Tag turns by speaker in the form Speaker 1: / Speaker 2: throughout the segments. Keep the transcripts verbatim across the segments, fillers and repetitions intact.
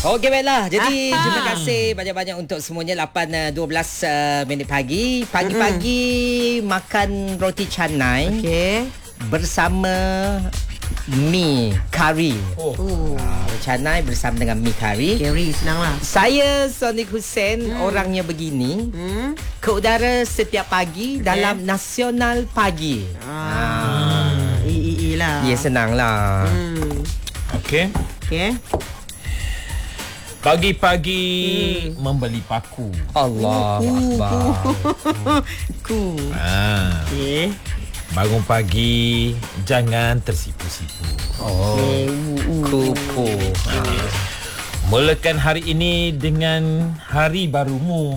Speaker 1: Okey, baiklah. Jadi Aha. terima kasih banyak-banyak untuk semuanya. Lapan dua belas uh, minit pagi. Pagi-pagi mm-hmm. makan roti canai. Okey. Bersama mi kari. Oh. Uh. Uh, canai bersama dengan mi kari.
Speaker 2: Kari, senanglah.
Speaker 1: Saya Sonic Hussein, hmm. orangnya begini. Hmm. Ke udara setiap pagi okay. dalam Nasional Pagi.
Speaker 2: Ah. Ah. I, I, I lah.
Speaker 1: Ya, senanglah.
Speaker 3: Hmm. Okey.
Speaker 2: Okey.
Speaker 3: Pagi-pagi hmm. membeli paku.
Speaker 1: Allah Akbar.
Speaker 2: Ku.
Speaker 3: Ah.
Speaker 2: Okey.
Speaker 3: Bangun pagi, jangan tersipu-sipu.
Speaker 1: Oh. Kupu.
Speaker 3: Okay. Mulakan hari ini dengan hari barumu.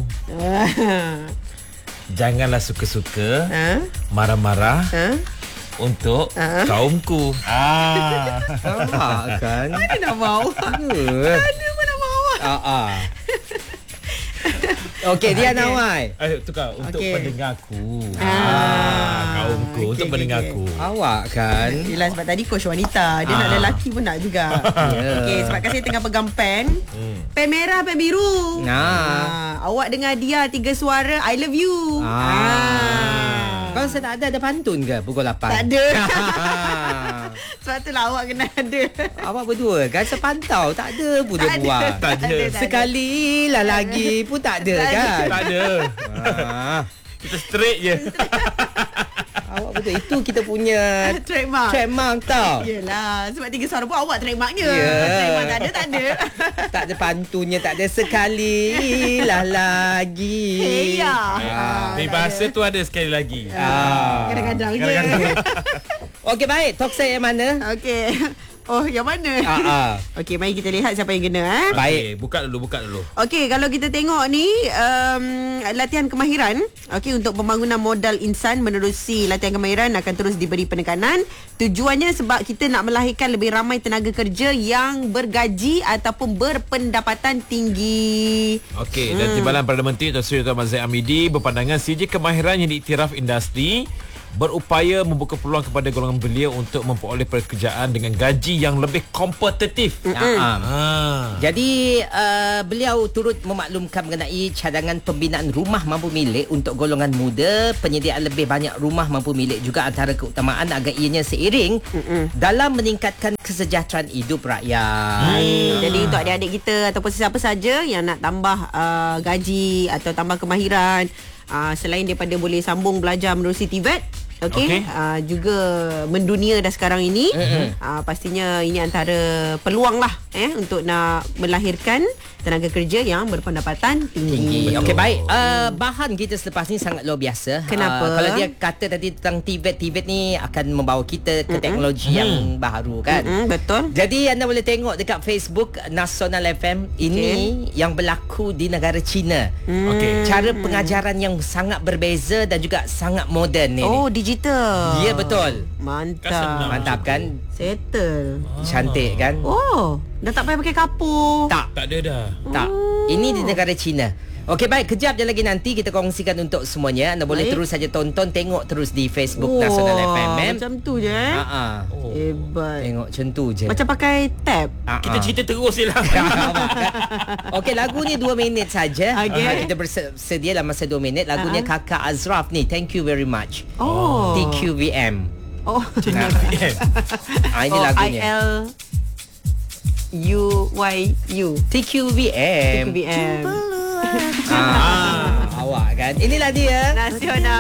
Speaker 3: Janganlah suka-suka huh? marah-marah huh? untuk huh? kaumku.
Speaker 1: Ah. Nampak kan?
Speaker 2: Mana nak mau? Mana pun nak mau.
Speaker 1: Ah ah. Okey, dia okay. Nawai.
Speaker 3: Ayo tukar untuk okay. pendengarku.
Speaker 2: Ah,
Speaker 3: ah kaumku okay, untuk okay, pendengarku.
Speaker 1: Okay. Awak kan.
Speaker 2: Yelah, sebab tadi coach wanita, dia ah. nak lelaki pun nak juga. Yeah. Okey, sebab kan saya tengah pegang pen. Hmm. Pen merah, pen biru.
Speaker 1: Nah.
Speaker 2: Ah, awak dengar dia tiga suara I love you.
Speaker 1: Ah. ah. Kalau saya tak ada ada pantun ke pukul lapan?
Speaker 2: Tak ada. Sebab tu lah awak kena ada.
Speaker 1: Awak berdua kan sepantau. Tak ada pun dia buat.
Speaker 3: Tak ada.
Speaker 1: Sekali lah lagi pun tak ada kan?
Speaker 3: Tak ada. Ah. Kita straight je.
Speaker 1: Awak betul. Itu kita punya
Speaker 2: trademark.
Speaker 1: Trademark tau.
Speaker 2: Yelah. Sebab tiga suara pun awak trademarknya.
Speaker 1: Yeah.
Speaker 2: Trademark tak ada, tak ada.
Speaker 1: Tak ada pantunnya. Tak ada sekali lah lagi.
Speaker 2: Hey, ya.
Speaker 3: Ah. Ni bahasa tu ada sekali lagi.
Speaker 2: Ah. Kadang-kadang je.
Speaker 1: Okey, baik. Talk saya yang mana?
Speaker 2: Okey. Oh, yang mana?
Speaker 1: Ah, ah.
Speaker 2: Okey, mari kita lihat siapa yang kena eh.
Speaker 1: Baik,
Speaker 3: okay, buka dulu, buka dulu.
Speaker 2: Okey, kalau kita tengok ni um, latihan kemahiran, okey, untuk pembangunan modal insan menerusi latihan kemahiran akan terus diberi penekanan. Tujuannya sebab kita nak melahirkan lebih ramai tenaga kerja yang bergaji ataupun berpendapatan tinggi.
Speaker 3: Okey, hmm. dan Timbalan Perdana Menteri Tan Sri Dr. Mazlan Hamidi berpandangan C J kemahiran yang diiktiraf industri berupaya membuka peluang kepada golongan belia untuk memperoleh pekerjaan dengan gaji yang lebih kompetitif.
Speaker 1: Mm-hmm. Ah. Jadi uh, beliau turut memaklumkan mengenai cadangan pembinaan rumah mampu milik untuk golongan muda, penyediaan lebih banyak rumah mampu milik juga antara keutamaan agar ianya seiring mm-hmm. dalam meningkatkan kesejahteraan hidup rakyat.
Speaker 2: Hmm. Jadi untuk adik-adik kita ataupun sesiapa saja yang nak tambah uh, gaji atau tambah kemahiran, uh, selain daripada boleh sambung belajar menerusi T V E T, okey, okay. uh, juga mendunia dah sekarang ini, mm-hmm. uh, pastinya ini antara peluang lah eh untuk nak melahirkan tenaga kerja yang berpendapatan tinggi.
Speaker 1: tinggi. Okey, baik. Uh, bahan kita selepas ni sangat luar biasa.
Speaker 2: Kenapa?
Speaker 1: Uh, kalau dia kata tadi tentang T V E T, T V E T ni akan membawa kita ke mm-hmm. teknologi mm. yang baru kan.
Speaker 2: Mm-hmm, betul.
Speaker 1: Jadi anda boleh tengok dekat Facebook Nasional F M ini okay. yang berlaku di negara China. Mm. Okey. Cara pengajaran yang sangat berbeza dan juga sangat moden ni.
Speaker 2: Oh, digital.
Speaker 1: Ya, betul.
Speaker 2: Mantap.
Speaker 1: Mantap kan?
Speaker 2: Settle.
Speaker 1: Cantik kan?
Speaker 2: Oh, dah tak payah pakai kapur.
Speaker 1: Tak.
Speaker 3: Tak ada dah.
Speaker 1: Tak. Oh. Ini di negara China. Okey, baik. Kejap je lagi nanti kita kongsikan untuk semuanya. Anda boleh baik. terus saja tonton, tengok terus di Facebook oh, Nasional F M.
Speaker 2: Macam tu je eh?
Speaker 1: Ha-ha.
Speaker 2: Oh. Hebat.
Speaker 1: Tengok macam tu je.
Speaker 2: Macam pakai tab.
Speaker 1: Ha-ha.
Speaker 3: Kita cerita terus je lah.
Speaker 1: Okey, lagu ni dua minit saja.
Speaker 2: Okay.
Speaker 1: Kita bersedia dalam masa dua minit. Lagunya uh-huh. Kakak Azraf ni. Thank you very much.
Speaker 2: Oh.
Speaker 1: T Q V M.
Speaker 2: Oh.
Speaker 3: T Q V M.
Speaker 1: Ah, ini oh, lagunya.
Speaker 2: I L U Y U.
Speaker 1: T Q V M.
Speaker 2: T Q V M.
Speaker 1: Ah, awak kan. Inilah dia
Speaker 2: Nasional